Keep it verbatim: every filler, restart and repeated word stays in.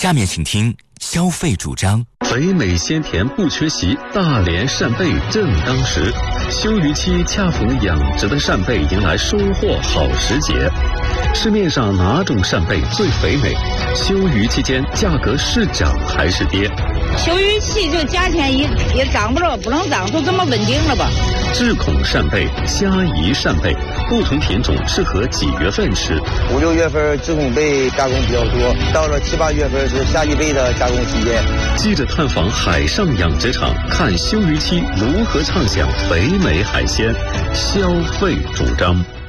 下面请听消费主张。 肥美鲜甜不缺席，大连扇贝正当时。休渔期恰逢养殖的扇贝迎来收获好时节。市面上哪种扇贝最肥美？休渔期间价格是涨还是跌？ 休渔期这价钱也也涨不着，不能涨，都这么稳定了吧？ 智孔扇贝、虾夷扇贝，不同品种适合几月份吃？ 五六月份智孔贝加工比较多，到了七八月份是虾夷贝的加工期间。 记者探访海上养殖场，看休渔期如何畅享肥美海鲜，消费主张。